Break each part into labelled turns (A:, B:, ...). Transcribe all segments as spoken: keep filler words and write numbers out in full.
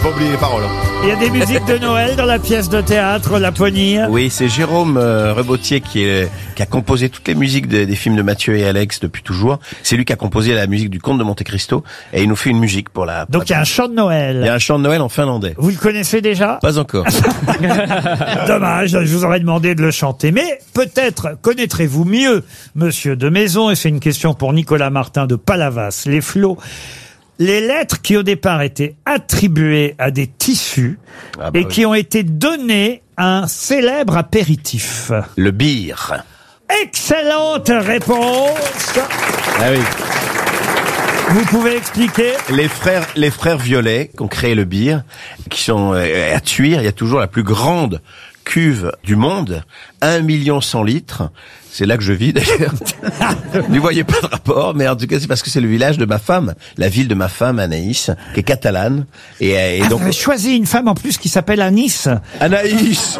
A: pas oublié les paroles. Hein.
B: Il y a des musiques de Noël dans la pièce de théâtre Laponie.
C: Oui, c'est Jérôme euh, Rebotier qui, est, qui a composé toutes les musiques de, des films de Mathieu et Alex depuis toujours. C'est lui qui a composé la musique du Comte de Monte Cristo et il nous fait une musique pour la...
B: Donc il y a un chant de Noël.
C: Il y a un chant de Noël en finlandais.
B: Vous le connaissez déjà?
C: Pas encore.
B: Dommage, je vous aurais demandé de le chanter. Mais peut-être connaîtrez-vous mieux Monsieur de Maison, et c'est une question pour Nicolas Martin de Palavas, les Flots. Les lettres qui au départ étaient attribuées à des tissus ah bah et oui. qui ont été données à un célèbre apéritif.
C: Le beer.
B: Excellente réponse.
C: Ah oui.
B: Vous pouvez expliquer?
C: Les frères, les frères Violet qui ont créé le beer, qui sont à Thuir, il y a toujours la plus grande cuve du monde, un million cent litres. C'est là que je vis d'ailleurs. N'y voyez pas de rapport, mais en tout cas c'est parce que c'est le village de ma femme, la ville de ma femme Anaïs, qui est catalane. Et, et
B: ah,
C: donc
B: vous avez choisi une femme en plus qui s'appelle Anis.
C: Anaïs.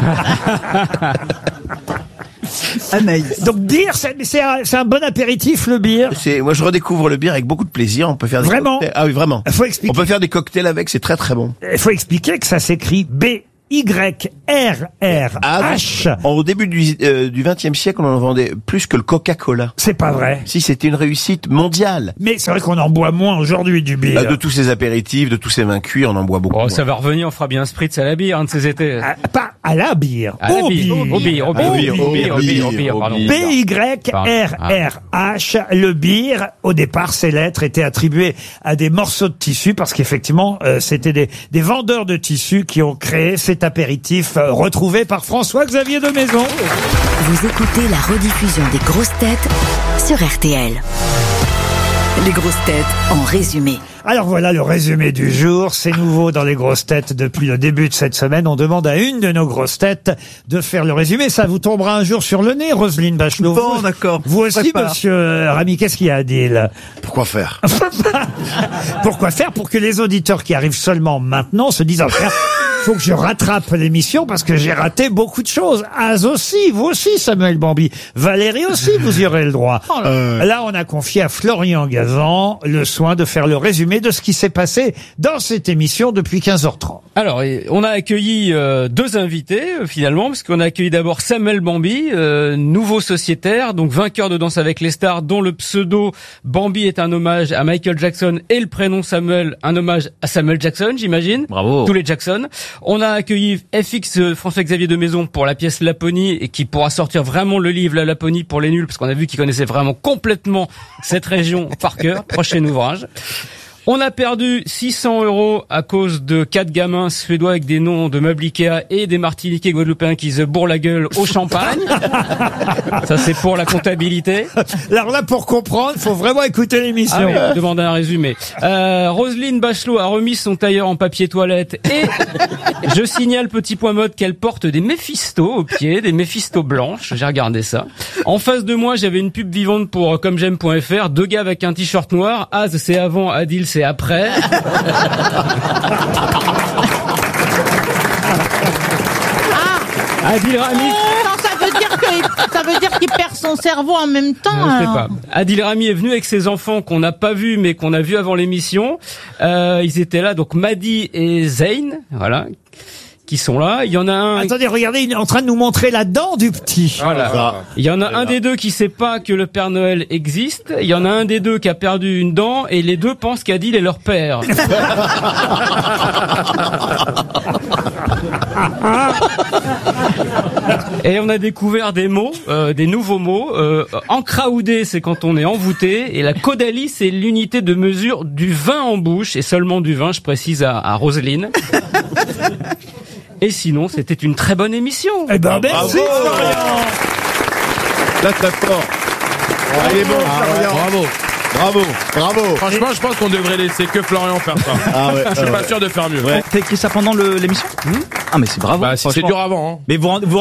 B: Anaïs. Donc beer, c'est, c'est, un, c'est un bon apéritif le beer.
C: C'est, moi je redécouvre le beer avec beaucoup de plaisir. On peut faire des
B: vraiment.
C: Cocktails. Ah oui vraiment.
B: Faut expliquer.
C: On peut faire des cocktails avec, c'est très très bon.
B: Il faut expliquer que ça s'écrit B. Y R R H.
C: Au début du euh, du vingtième siècle, on en vendait plus que le Coca-Cola.
B: C'est pas vrai.
C: Si, c'était une réussite mondiale.
B: Mais c'est vrai qu'on en boit moins aujourd'hui du bière.
C: Bah, de tous ces apéritifs, de tous ces vins cuits, on en boit beaucoup.
D: Oh,
C: moins.
D: Ça va revenir, on fera bien un spritz à la bière, un de ces étés.
B: À, pas à la bière.
D: À
B: au
D: la bière. Au bière, au bière, au bière, au bière, au bière, au bière, pardon.
B: B Y R R H, le beer. Au départ, ces lettres étaient attribuées à des morceaux de tissu parce qu'effectivement, euh, c'était des, des vendeurs de tissus qui ont créé cet apéritif euh, retrouvé par François-Xavier de Maison.
E: Vous écoutez la rediffusion des grosses têtes sur R T L. Les grosses têtes en résumé.
B: Alors voilà le résumé du jour. C'est nouveau dans les grosses têtes depuis le début de cette semaine. On demande à une de nos grosses têtes de faire le résumé. Ça vous tombera un jour sur le nez, Roselyne Bachelot.
A: Bon, d'accord.
B: Vous aussi, Prépare. Monsieur Rami, qu'est-ce qu'il y a à dire?
A: Pourquoi faire?
B: Pourquoi faire pour que les auditeurs qui arrivent seulement maintenant se disent enfin, faut que je rattrape l'émission parce que j'ai raté beaucoup de choses. Az aussi, vous aussi, Samuel Bambi. Valérie aussi, vous y aurez le droit. Euh... Là, on a confié à Florian Gazan le soin de faire le résumé de ce qui s'est passé dans cette émission depuis quinze heures trente.
D: Alors, on a accueilli euh, deux invités, euh, finalement, parce qu'on a accueilli d'abord Samuel Bambi, euh, nouveau sociétaire, donc vainqueur de Danse avec les stars, dont le pseudo Bambi est un hommage à Michael Jackson et le prénom Samuel, un hommage à Samuel Jackson, j'imagine.
C: Bravo.
D: Tous les Jackson. On a accueilli F X euh, François-Xavier de Maison pour la pièce Laponie et qui pourra sortir vraiment le livre La Laponie pour les nuls, parce qu'on a vu qu'il connaissait vraiment complètement cette région par cœur. Prochain ouvrage. On a perdu six cents euros à cause de quatre gamins suédois avec des noms de meubles Ikea et des Martiniquais guadeloupéens qui se bourrent la gueule au champagne. Ça, c'est pour la comptabilité.
B: Alors là, pour comprendre, il faut vraiment écouter l'émission.
D: Ah oui, demander un résumé. Euh, Roselyne Bachelot a remis son tailleur en papier toilette et je signale, petit point mode, qu'elle porte des Méphisto au pied, des Méphisto blanches. J'ai regardé ça. En face de moi, j'avais une pub vivante pour comme j'aime point F R. Deux gars avec un t-shirt noir. Az, c'est avant, Adil, c'est après.
F: Ah,
D: Adil Rami.
F: Non, ça veut dire que ça veut dire qu'il perd son cerveau en même temps.
D: Je ne sais
F: alors.
D: pas. Adil Rami est venu avec ses enfants qu'on n'a pas vus mais qu'on a vus avant l'émission. Euh, ils étaient là, donc Madi et Zayn, voilà, qui sont là. Il y en a un.
B: Attendez, regardez, il est en train de nous montrer la dent du petit.
D: Voilà. Il y en a un des deux qui sait pas que le Père Noël existe. Il y en a un des deux qui a perdu une dent et les deux pensent qu'Adil est leur père. Et on a découvert des mots, euh, des nouveaux mots. Euh, encraoudé, c'est quand on est envoûté. Et la caudalie, c'est l'unité de mesure du vin en bouche. Et seulement du vin, je précise à, à Roselyne. Et sinon, c'était une très bonne émission.
B: Eh ben, merci, Florian.
A: Là, très fort. Ah, il est bon,
G: ah,
A: Florian.
G: Ouais, bravo.
A: Bravo, bravo.
G: Franchement, je pense qu'on devrait laisser que Florian faire ça.
A: Ah ouais,
G: je suis
A: ouais,
G: pas
A: ouais.
G: sûr de faire mieux.
A: Ouais.
H: T'as écrit ça pendant le, l'émission mmh. Ah mais c'est bravo.
G: Bah, c'est dur avant. Hein.
H: Mais vous, vous...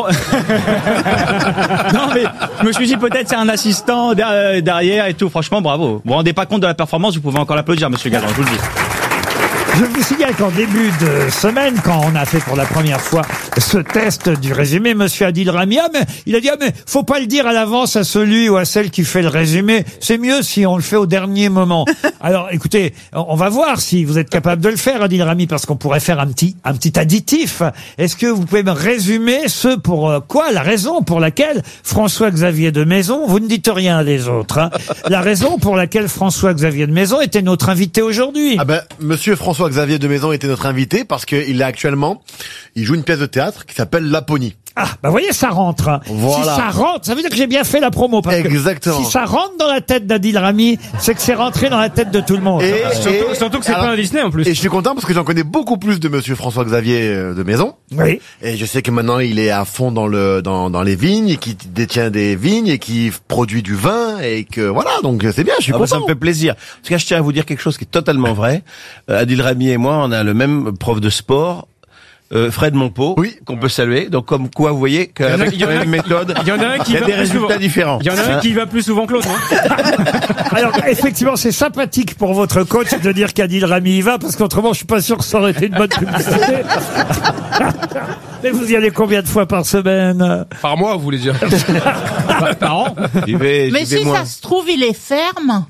H: non mais je me suis dit peut-être c'est un assistant derrière et tout. Franchement, bravo. Vous vous rendez pas compte de la performance, vous pouvez encore l'applaudir, Monsieur Gazan, je vous le dis.
B: Je vous signale qu'en début de semaine, quand on a fait pour la première fois ce test du résumé, monsieur Adil Rami, ah, mais il a dit, ah, mais faut pas le dire à l'avance à celui ou à celle qui fait le résumé. C'est mieux si on le fait au dernier moment. Alors, écoutez, on va voir si vous êtes capable de le faire, Adil Rami, parce qu'on pourrait faire un petit, un petit additif. Est-ce que vous pouvez me résumer ce pour euh, quoi, la raison pour laquelle François-Xavier de Maison, vous ne dites rien les autres, hein, la raison pour laquelle François-Xavier de Maison était notre invité aujourd'hui.
I: Ah ben, monsieur François-Xavier de Maison était notre invité parce qu'il est actuellement, il joue une pièce de théâtre qui s'appelle Laponie.
B: Ah, bah voyez, ça rentre. Hein.
I: Voilà.
B: Si ça rentre, ça veut dire que j'ai bien fait la promo. Parce
I: Exactement.
B: Que si ça rentre dans la tête d'Adil Rami, c'est que c'est rentré dans la tête de tout le monde.
I: Et,
D: Ah, surtout,
I: et-
D: surtout que c'est
I: alors-
D: pas un Disney en plus.
I: Et je suis content parce que j'en connais beaucoup plus de monsieur François-Xavier euh, de Maison.
B: Oui.
I: Et je sais que maintenant il est à fond dans le dans dans les vignes et qui détient des vignes et qui produit du vin et que voilà, donc c'est bien, je suis
C: Ah bah, ça
I: content.
C: me fait plaisir. En tout cas, je tiens à vous dire quelque chose qui est totalement vrai. Euh, Adil Rami et moi, on a le même prof de sport. Euh, Fred Monpeau,
I: Oui.
C: qu'on peut saluer. Donc, comme quoi, vous voyez qu'avec
D: Il y en a-
C: la même méthode,
D: Il y en a un qui
C: il y a
D: va
C: des
D: plus
C: résultats
D: souvent.
C: différents.
D: Il y en a un
C: Hein.
D: qui va plus souvent que l'autre. Hein.
B: Alors, effectivement, c'est sympathique pour votre coach de dire qu'Adil Rami y va, parce qu'autrement, je suis pas sûr que ça aurait été une bonne publicité. Mais vous y allez combien de fois par semaine?
G: Par mois, vous voulez dire.
D: Par an.
C: J'y vais,
F: Mais
C: j'y vais
F: si
C: moins.
F: ça se trouve, il est ferme.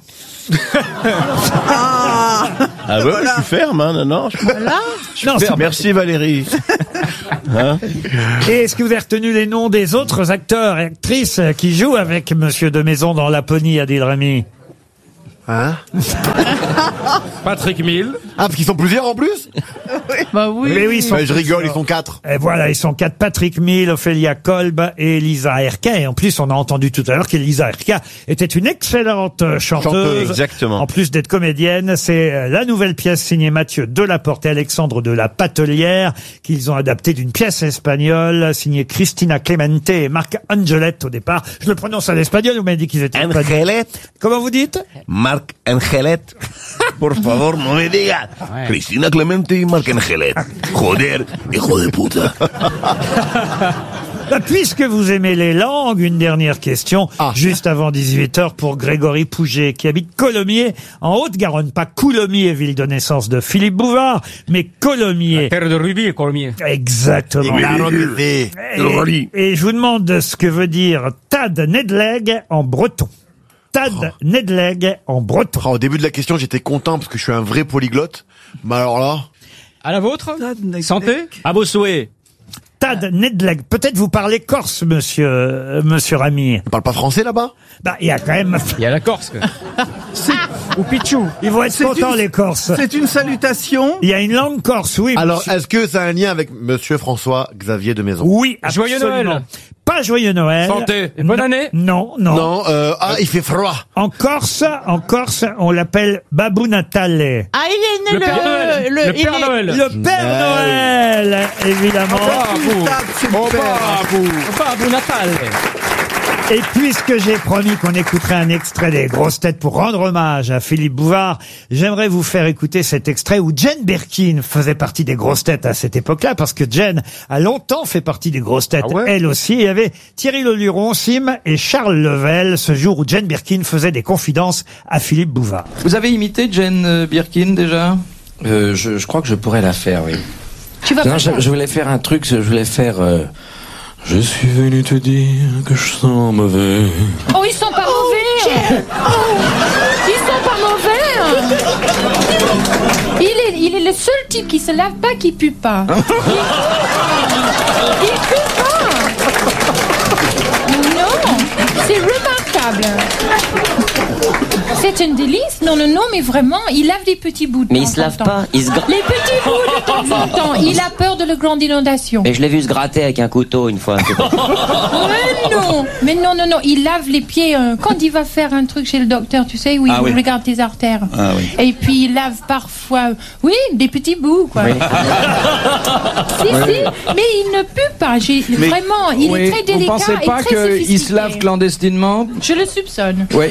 C: Ah ouais, je suis ferme, hein, non, non. Je suis
F: Voilà.
B: Non,
C: ferme. Merci Valérie. Hein?
B: Et est-ce que vous avez retenu les noms des autres acteurs et actrices qui jouent avec monsieur de Maison dans Laponie, Adil Rami?
I: Hein?
G: Patrick Mill.
I: Ah, parce qu'ils sont plusieurs en plus?
F: Bah oui.
B: Mais oui, ils sont
I: Ouais, je rigole,
B: plusieurs.
I: ils sont quatre.
B: Et voilà, ils sont quatre: Patrick Mill, Ophélia Kolb et Elisa Erka. Et en plus, on a entendu tout à l'heure qu'Elisa Erka était une excellente euh, chanteuse.
C: Chanteuse, exactement.
B: En plus d'être comédienne, c'est euh, la nouvelle pièce signée Mathieu Delaporte et Alexandre de la Patelière qu'ils ont adaptée d'une pièce espagnole signée Cristina Clemente et Marc Angelet au départ. Je le prononce à l'espagnol, vous m'avez dit qu'ils étaient espagnols.
C: Angelet,
B: Comment vous dites?
C: Marc Angelet. Por favor, no me digas. Cristina Clemente y Marc Angelet. Joder, hijo de puta.
B: Bah, puisque vous aimez les langues, une dernière question,
I: Ah.
B: juste avant dix-huit heures pour Grégory Pouget, qui habite Colomiers, en Haute-Garonne. Pas Coulommiers, ville de naissance de Philippe Bouvard, mais Colomiers.
D: Terre de rubis et colmier.
B: Exactement.
I: La remisée.
B: Et, et je vous demande ce que veut dire Tad Nedleg en breton. Tad Nedleg en breton.
I: Ah, au début de la question, j'étais content parce que je suis un vrai polyglotte. Mais alors là,
D: À la vôtre. Santé.
H: À vos souhaits.
B: Tad Nedleg. Peut-être vous parlez corse, monsieur, euh, monsieur Rami.
I: on parle pas français là-bas?
B: Bah, il y a quand même,
D: Il y a la Corse. quoi. Ou Pichou.
B: ils vont être
J: C'est
B: contents,
J: une-
B: les Corses.
J: C'est une salutation.
B: Il y a une langue corse, oui.
I: Alors,
B: monsieur.
I: est-ce que ça a un lien avec monsieur François-Xavier de Maison?
B: Oui,
D: Joyeux
B: absolument.
D: Noël.
B: Pas joyeux Noël.
G: Santé.
D: Et bonne année.
B: Non, non.
I: Non, euh, ah, il fait froid.
B: En Corse, en Corse, on l'appelle Babou Natale.
F: Ah, il est né
D: Le Père Noël. Le
F: il
D: Père
F: est-
D: Noël.
B: Le Père
I: Ah oui.
B: Noël, évidemment.
G: Bravo. Oh, bravo.
D: Pas Natal.
B: Et puisque j'ai promis qu'on écouterait un extrait des grosses têtes pour rendre hommage à Philippe Bouvard, j'aimerais vous faire écouter cet extrait où Jane Birkin faisait partie des grosses têtes à cette époque-là, parce que Jane a longtemps fait partie des grosses têtes,
G: Ah ouais
B: elle aussi. Il y avait Thierry Leluron, Sim et Charles Level, ce jour où Jane Birkin faisait des confidences à Philippe Bouvard.
K: Vous avez imité Jane euh, Birkin déjà
L: Euh, je, je crois que je pourrais la faire, oui.
F: Tu vas
L: Non,
F: pas
L: je, je voulais faire un truc, je voulais faire... euh, je suis venu te dire que je sens mauvais.
F: Oh, ils sont pas mauvais. hein. Ils sont pas mauvais. hein. Il est, il est le seul type qui se lave pas, qui pue pas. Il, il pue pas. Non, c'est remarquable. C'est un délice. Non, non, non, mais vraiment, il lave des petits bouts de
M: Mais
F: temps
M: il se
F: en
M: lave
F: temps.
M: pas, il se gra-
F: Les petits bouts de temps en temps. Il a peur de la grande inondation.
M: Mais je l'ai vu se gratter avec un couteau une fois. c'est pas-
F: Mais non, mais non, non, non, il lave les pieds euh, quand il va faire un truc chez le docteur, tu sais, où il
K: Ah oui.
F: regarde tes artères.
K: Ah oui.
F: Et puis il lave parfois, oui, des petits bouts, quoi. Si, si, mais il ne pue pas. J'ai vraiment, il
K: Oui,
F: est très délicat
K: Vous pensez
F: et
K: pas
F: très
K: qu'il
F: sophistiqué.
K: se lave clandestinement?
F: Je le soupçonne.
K: Oui.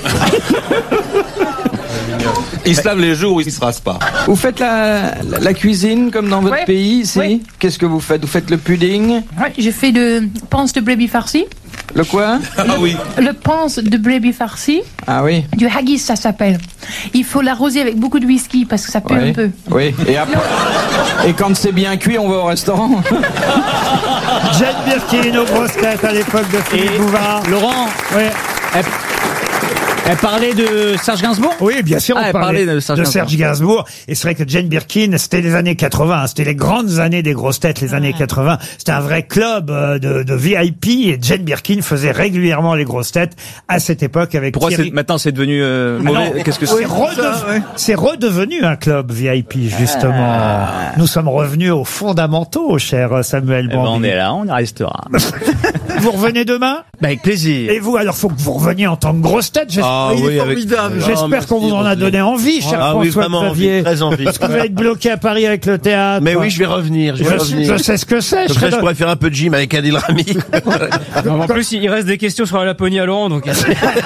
H: Il se lave les jours où il se rase pas.
K: Vous faites la, la, la cuisine comme dans votre
F: Ouais.
K: pays ici?
F: Ouais.
K: Qu'est-ce que vous faites? Vous faites le pudding?
F: Ouais, j'ai fait de panse de brebis farci.
K: Le quoi?
F: Ah oui. Le panse de brebis farci.
K: Ah oui.
F: Du haggis, ça s'appelle. Il faut l'arroser avec beaucoup de whisky parce que ça pue
K: Oui.
F: un peu.
K: Oui. Et après, et quand c'est bien cuit, on va au restaurant.
B: Jane Birkin aux grosses têtes à l'époque de Philippe Bouvard.
J: Laurent,
B: Ouais.
J: elle, elle parlait de Serge Gainsbourg?
B: Oui, bien sûr, on
J: Ah, elle
B: parlait,
J: parlait de Serge
B: de
J: Gainsbourg.
B: Serge Gainsbourg. Et c'est vrai que Jane Birkin, c'était les années quatre-vingts, hein, c'était les grandes années des grosses têtes, les années quatre-vingts. C'était un vrai club euh, de, de V I P et Jane Birkin faisait régulièrement les grosses têtes à cette époque avec
J: Pourquoi
B: Thierry.
J: c'est, maintenant c'est devenu euh,
B: Ah
J: mauvais?
B: non,
J: Qu'est-ce que
B: c'est
J: c'est?
B: redevenu, c'est redevenu un club V I P, justement.
J: Ah.
B: Nous sommes revenus aux fondamentaux, cher Samuel
J: Eh ben,
B: Bambi.
J: on est là, on y restera.
B: Vous revenez demain?
J: Bah, avec plaisir.
B: Et vous, alors, faut que vous reveniez en tant que grosse tête. J'espère,
C: Ah
B: il est
C: oui, avec-
B: formidable.
C: Ah,
B: J'espère
C: merci,
B: qu'on vous en a
C: Roselyne.
B: donné envie, cher
C: Ah oui,
B: François
C: vraiment
B: Xavier.
C: envie, très envie.
B: Parce que vous êtes bloqué à Paris avec le théâtre.
C: Mais oui, je vais revenir. Je, vais
B: Je,
C: revenir.
B: je sais ce que c'est.
C: Comme
B: je
C: ça, je
B: serais-
C: pourrais faire un peu de gym avec Adil Rami.
D: En plus, il reste des questions sur la Laponie à Laurent, donc.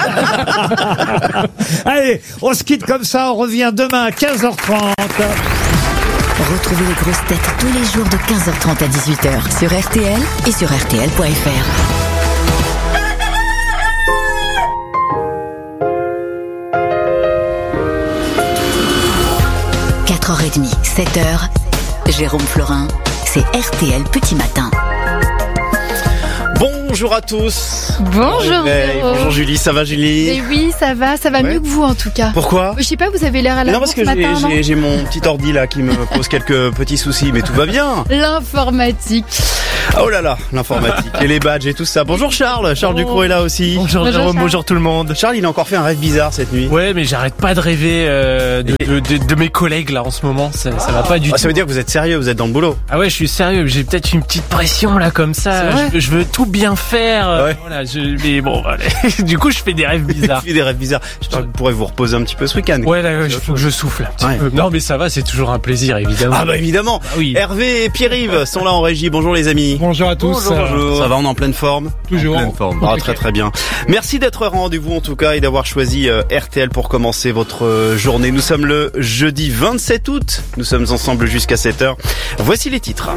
B: Allez, on se quitte comme ça. On revient demain à quinze heures trente.
E: Retrouvez les grosses têtes tous les jours de quinze heures trente à dix-huit heures sur R T L et sur R T L point F R. quatre heures trente, sept heures, Jérôme Florin, c'est R T L Petit Matin.
N: Bonjour à tous.
O: Bonjour,
N: Hey,
O: Véro.
N: bonjour Julie, ça va Julie?
O: Et oui, ça va, ça va
N: Ouais.
O: mieux que vous en tout cas.
N: Pourquoi?
O: Je sais pas, vous avez l'air à la
N: Non,
O: bourre
N: parce que
O: ce
N: j'ai-
O: matin, non
N: j'ai j'ai mon petit ordi là qui me pose quelques petits soucis, mais tout va bien.
O: L'informatique.
N: Oh là là, l'informatique et les badges et tout ça. Bonjour Charles, Charles
O: Oh.
N: Ducrot est là aussi.
O: Bonjour,
P: Bonjour Jérôme,
O: Charles.
P: bonjour tout le monde.
N: Charles, il a encore fait un rêve bizarre cette nuit.
P: Ouais, mais j'arrête pas de rêver euh, de, de, de- de mes collègues là en ce moment. Ça, ça va pas du
N: Ah,
P: tout.
N: ça veut dire que vous êtes sérieux, vous êtes dans le boulot.
P: Ah ouais, je suis sérieux. J'ai peut-être une petite pression là comme
N: C'est
P: ça.
N: vrai
P: Je, veux- je veux tout bien faire. euh,
N: Ouais.
P: Voilà. Je, mais bon, allez. du coup, je fais des rêves bizarres.
N: Il fait des rêves bizarres. J'espère que vous pourrez vous reposer un petit peu ce week-end.
P: Ouais, là, il faut que je souffle un petit
N: Ouais.
P: peu. Non, mais ça va, c'est toujours un plaisir, évidemment.
N: Ah bah évidemment.
P: oui.
N: Hervé et Pierre-Yves sont là en régie. Bonjour les amis.
Q: Bonjour à tous.
N: Bonjour. Ça va, on est en pleine forme?
Q: Toujours.
N: En pleine forme. Ah, très très bien. Merci d'être au rendez-vous en tout cas et d'avoir choisi euh, R T L pour commencer votre euh, journée. Nous sommes le jeudi vingt-sept août. Nous sommes ensemble jusqu'à sept heures. Voici les titres.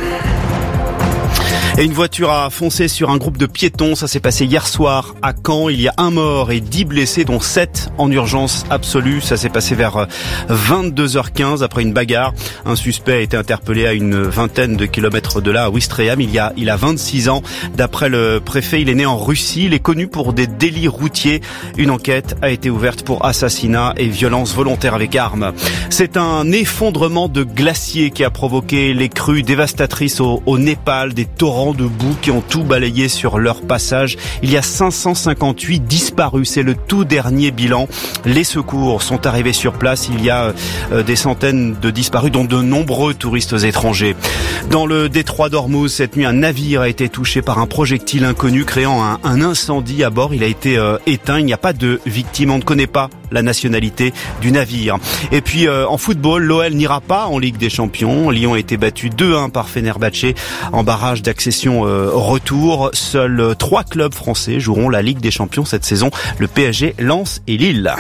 N: Et une voiture a foncé sur un groupe de piétons. Ça s'est passé hier soir à Caen. Il y a un mort et dix blessés, dont sept en urgence absolue. Ça s'est passé vers vingt-deux heures quinze après une bagarre. Un suspect a été interpellé à une vingtaine de kilomètres de là, à Ouistreham. Il y a, il a vingt-six ans. D'après le préfet, il est né en Russie. Il est connu pour des délits routiers. Une enquête a été ouverte pour assassinat et violence volontaire avec armes. C'est un effondrement de glaciers qui a provoqué les crues dévastatrices au, au Népal, des torrents de boue qui ont tout balayé sur leur passage. Il y a cinq cent cinquante-huit disparus, c'est le tout dernier bilan. Les secours sont arrivés sur place. Il y a euh, des centaines de disparus, dont de nombreux touristes étrangers. Dans le détroit d'Ormuz, cette nuit, un navire a été touché par un projectile inconnu, créant un, un incendie à bord. Il a été euh, éteint. Il n'y a pas de victimes. On ne connaît pas la nationalité du navire. Et puis euh, en football, l'O L n'ira pas en Ligue des Champions. Lyon a été battu deux un par Fenerbahçe en barrage d'accession euh, retour. Seuls euh, trois clubs français joueront la Ligue des Champions cette saison. Le P S G, Lens et Lille.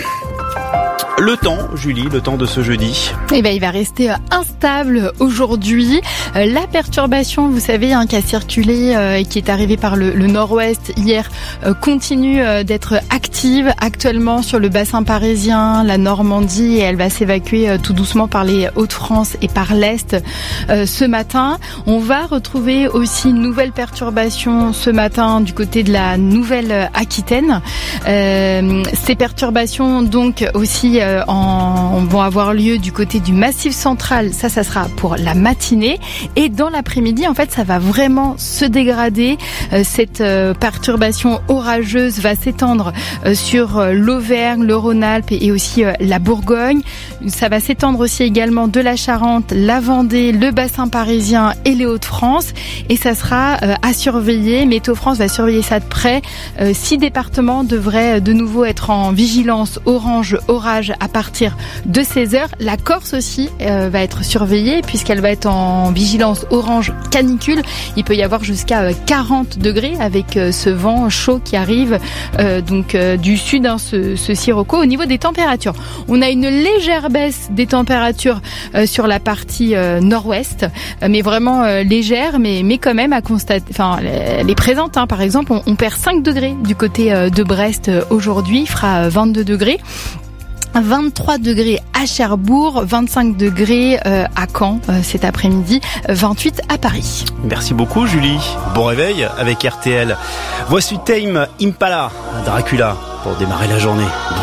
N: Le temps, Julie, le temps de ce jeudi.
O: Eh ben, il va rester euh, instable aujourd'hui. Euh, la perturbation, vous savez, hein, qui a circulé euh, et qui est arrivée par le, le nord-ouest hier, euh, continue euh, d'être active actuellement sur le bassin parisien, la Normandie, et elle va s'évacuer euh, tout doucement par les Hauts-de-France et par l'Est euh, ce matin. On va retrouver aussi une nouvelle perturbation ce matin du côté de la Nouvelle-Aquitaine. Euh, ces perturbations, donc, aussi euh, en, vont avoir lieu du côté du Massif central. Ça, ça sera pour la matinée. Et dans l'après-midi, en fait, ça va vraiment se dégrader. Euh, cette euh, perturbation orageuse va s'étendre euh, sur euh, l'Auvergne, le Rhône-Alpes et, et aussi euh, la Bourgogne. Ça va s'étendre aussi également de la Charente, la Vendée, le bassin parisien et les Hauts-de-France. Et ça sera euh, à surveiller. Météo France va surveiller ça de près. Euh, six départements devraient de nouveau être en vigilance orange, orage à partir de seize heures. La Corse aussi euh, va être surveillée puisqu'elle va être en vigilance orange canicule. Il peut y avoir jusqu'à euh, quarante degrés avec euh, ce vent chaud qui arrive euh, donc euh, du sud, hein, ce, ce sirocco. Au niveau des températures, on a une légère baisse des températures euh, sur la partie euh, nord-ouest, euh, mais vraiment euh, légère, mais mais quand même à constater. Enfin, elle est présente. Hein. Par exemple, on, on perd cinq degrés du côté euh, de Brest euh, aujourd'hui. Il fera vingt-deux degrés. vingt-trois degrés à Cherbourg, vingt-cinq degrés euh, à Caen euh, cet après-midi, vingt-huit à Paris.
N: Merci beaucoup Julie. Bon réveil avec R T L. Voici Tame Impala, Dracula, pour démarrer la journée.